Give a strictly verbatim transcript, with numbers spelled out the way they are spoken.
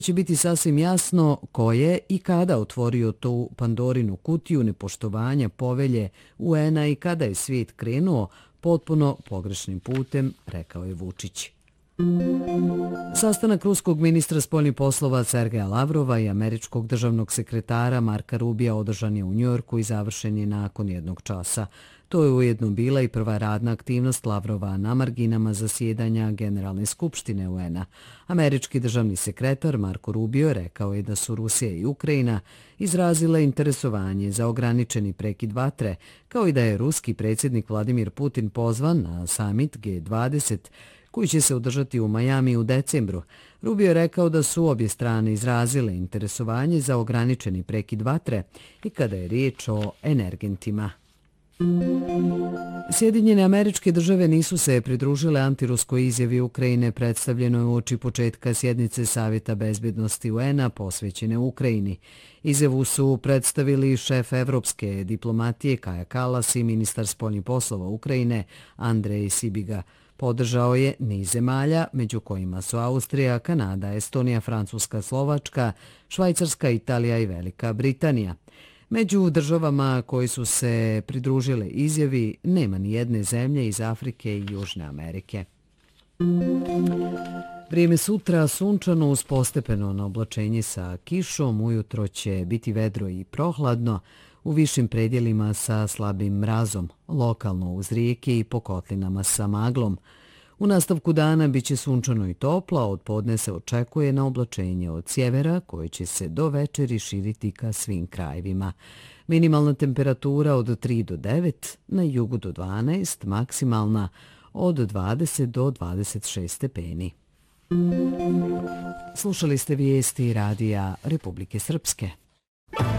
će biti sasvim jasno ko je i kada otvorio tu Pandorinu kutiju nepoštovanja povelje U N-a i kada je svijet krenuo potpuno pogrešnim putem, rekao je Vučić. Sastanak ruskog ministra spoljnih poslova Sergeja Lavrova i američkog državnog sekretara Marka Rubija održan je u Njujorku i završen je nakon jednog časa. To je ujedno bila i prva radna aktivnost Lavrova na marginama zasjedanja Generalne skupštine U N-a. Američki državni sekretar Marko Rubio rekao je da su Rusija i Ukrajina izrazile interesovanje za ograničeni prekid vatre, kao i da je ruski predsjednik Vladimir Putin pozvan na samit G dvadeset, koji će se održati u Majami u decembru. Rubio je rekao da su obje strane izrazile interesovanje za ograničeni prekid vatre i kada je riječ o energentima. Sjedinjene Američke Države nisu se pridružile antiruskoj izjavi Ukrajine predstavljenoj uoči početka sjednice Savjeta bezbjednosti U N-a posvećene Ukrajini. Izjavu su predstavili šef evropske diplomatije Kaja Kallas i ministar spoljnih poslova Ukrajine Andrej Sibiga. Podržao je niz zemalja, među kojima su Austrija, Kanada, Estonija, Francuska, Slovačka, Švajcarska, Italija i Velika Britanija. Među državama koji su se pridružile izjavi nema ni jedne zemlje iz Afrike i Južne Amerike. Vrijeme sutra sunčano uz postepeno na oblačenje sa kišom, ujutro će biti vedro i prohladno, u višim predjelima sa slabim mrazom, lokalno uz rijeke i po kotlinama sa maglom. U nastavku dana bit će sunčano i toplo, od podne se očekuje na oblačenje od sjevera koje će se do večeri širiti ka svim krajevima. Minimalna temperatura od tri do devet, na jugu do dvanaest, maksimalna od dvadeset do dvadeset šest stepeni. Slušali ste vijesti Radija Republike Srpske.